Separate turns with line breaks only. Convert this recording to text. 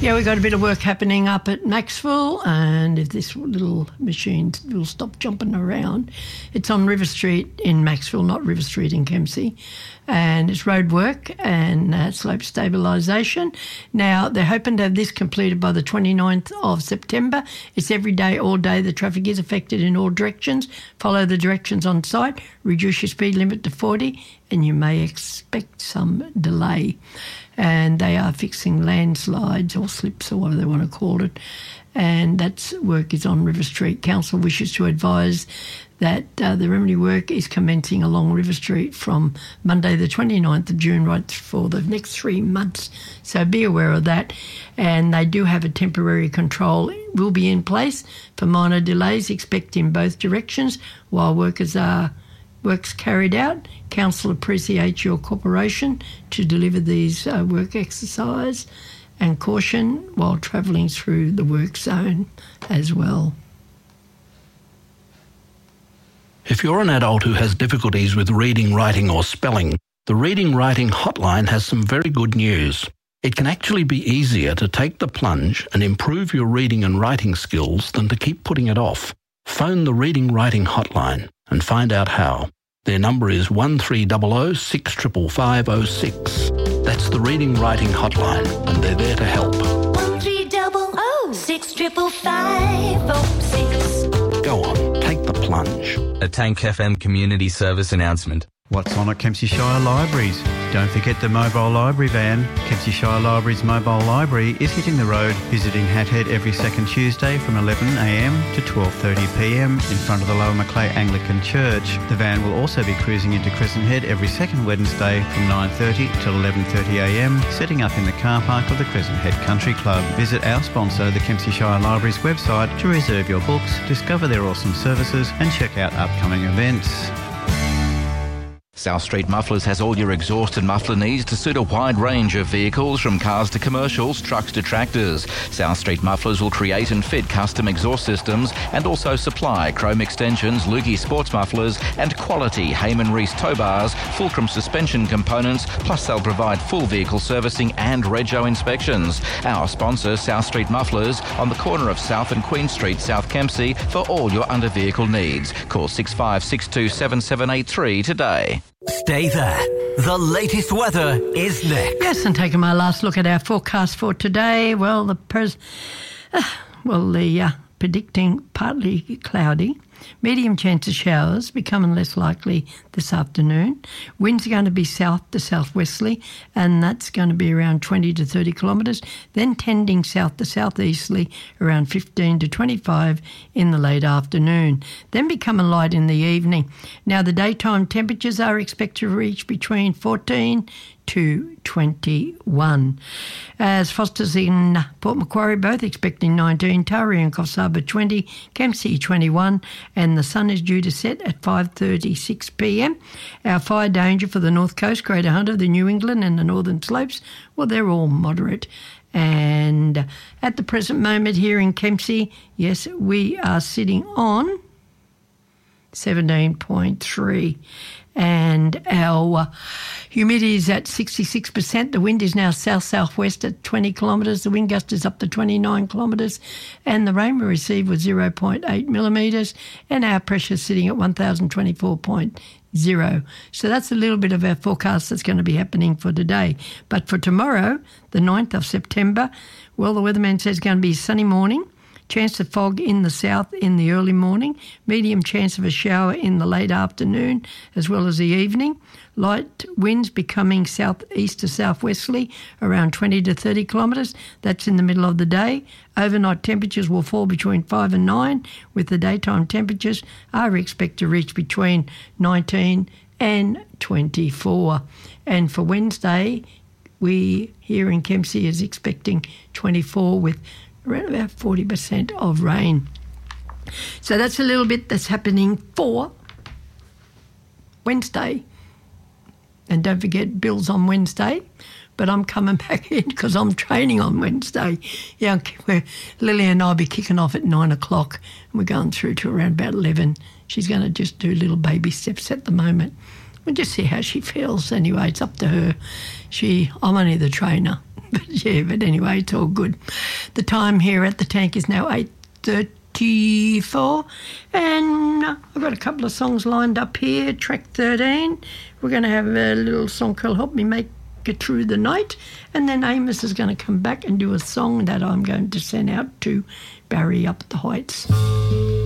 Yeah, we've got a bit of work happening up at Maxville, and if this little machine will stop jumping around, it's on River Street in Maxville, not River Street in Kempsey, and it's road work and slope stabilisation. Now, they're hoping to have this completed by the 29th of September. It's every day, all day. The traffic is affected in all directions. Follow the directions on site. Reduce your speed limit to 40, and you may expect some delay. And they are fixing landslides or slips or whatever they want to call it. And that work is on River Street. Council wishes to advise that the remedy work is commencing along River Street from Monday the 29th of June right for the next 3 months. So be aware of that. And they do have a temporary control will be in place for minor delays, expect in both directions while works carried out. Council appreciates your cooperation to deliver these work exercise and caution while travelling through the work zone as well.
If you're an adult who has difficulties with reading, writing or spelling, the Reading Writing Hotline has some very good news. It can actually be easier to take the plunge and improve your reading and writing skills than to keep putting it off. Phone the Reading Writing Hotline and find out how. Their number is 1300 65506. That's the Reading Writing Hotline, and they're there to help.
1300 65506.
Go on, take the plunge.
A Tank FM community service announcement.
What's on at Kempsey Shire Libraries? Don't forget the mobile library van. Kempsey Shire Libraries mobile library is hitting the road, visiting Hathead every second Tuesday from 11am to 12:30pm in front of the Lower Macleay Anglican Church. The van will also be cruising into Crescent Head every second Wednesday from 9:30 till 11:30am, setting up in the car park of the Crescent Head Country Club. Visit our sponsor, the Kempsey Shire Libraries website to reserve your books, discover their awesome services and check out upcoming events.
South Street Mufflers has all your exhaust and muffler needs to suit a wide range of vehicles, from cars to commercials, trucks to tractors. South Street Mufflers will create and fit custom exhaust systems and also supply chrome extensions, Lukey sports mufflers and quality Heyman Reese tow bars, Fulcrum suspension components, plus they'll provide full vehicle servicing and rego inspections. Our sponsor, South Street Mufflers, on the corner of South and Queen Street, South Kempsey, for all your under vehicle needs. Call 6562 7783 today.
Stay there. The latest weather is next.
Yes, and taking my last look at our forecast for today. Well, predicting partly cloudy, medium chance of showers, becoming less likely this afternoon. Winds are going to be south to southwesterly, and that's going to be around 20 to 30 kilometres, then tending south to southeasterly around 15 to 25 in the late afternoon, then becoming light in the evening. Now, the daytime temperatures are expected to reach between 14 to 21. As Foster's in Port Macquarie, both expecting 19, Taree and Coffs Harbour 20, Kempsey 21, and the sun is due to set at 5:36pm. Our fire danger for the North Coast, Greater Hunter, the New England and the Northern Slopes, well, they're all moderate. And at the present moment here in Kempsey, yes, we are sitting on 17.3. And our humidity is at 66%. The wind is now south-southwest at 20 kilometres. The wind gust is up to 29 kilometres. And the rain we received was 0.8 millimetres. And our pressure is sitting at 1,024.0. So that's a little bit of our forecast that's going to be happening for today. But for tomorrow, the 9th of September, well, the weatherman says it's going to be a sunny morning. Chance of fog in the south in the early morning, medium chance of a shower in the late afternoon as well as the evening. Light winds becoming southeast to southwesterly around 20 to 30 kilometres. That's in the middle of the day. Overnight temperatures will fall between 5 and 9, with the daytime temperatures are expected to reach between 19 and 24. And for Wednesday, we here in Kempsey is expecting 24 with around about 40% of rain. So that's a little bit that's happening for Wednesday. And don't forget, Bill's on Wednesday, but I'm coming back in because I'm training on Wednesday. Yeah, Lily and I will be kicking off at 9 o'clock and we're going through to around about 11. She's going to just do little baby steps at the moment. We'll just see how she feels. Anyway, it's up to her. I'm only the trainer. But anyway, it's all good. The time here at the tank is now 8:34, and I've got a couple of songs lined up here. Track 13, we're going to have a little song called Help Me Make It Through the Night, and then Amos is going to come back and do a song that I'm going to send out to Barry up at the Heights.